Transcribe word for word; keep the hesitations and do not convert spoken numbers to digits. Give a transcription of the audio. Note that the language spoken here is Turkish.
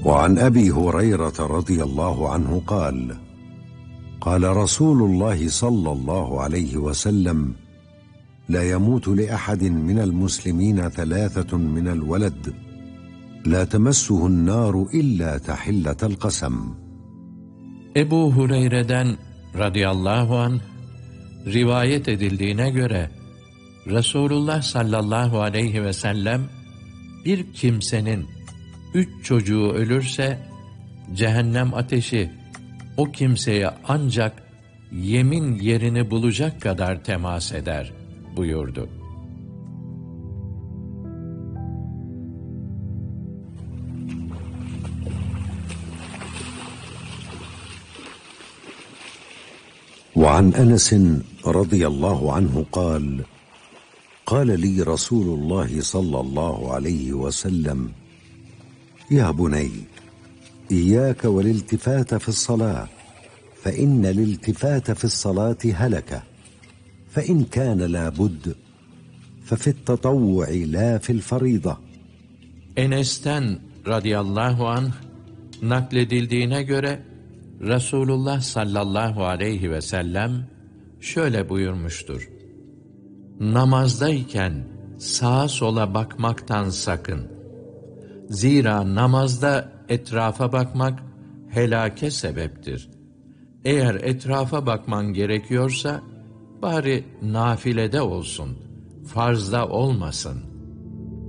وعن أبي هريرة رضي الله عنه قال قال رسول الله صلى الله عليه وسلم لا يموت لأحد من المسلمين ثلاثة من الولد لا تمسه النار إلا تحلة القسم. Ebu Hureyre'den radıyallahu anh rivayet edildiğine göre Resulullah sallallahu aleyhi ve sellem bir kimsenin üç çocuğu ölürse cehennem ateşi o kimseye ancak yemin yerini bulacak kadar temas eder buyurdu. وعن أنس رضي الله عنه قال قال لي رسول الله صلى الله عليه وسلم يا بني إياك والالتفات في الصلاة فإن الالتفات في الصلاة هلكة فإن كان لا بد ففي التطوع لا في الفريضة. Enes'ten radıyallahu anh nakledildiğine göre Resulullah sallallahu aleyhi ve sellem şöyle buyurmuştur: Namazdayken sağa sola bakmaktan sakın. Zira namazda etrafa bakmak helake sebeptir. Eğer etrafa bakman gerekiyorsa bari nafilede olsun, farzda olmasın.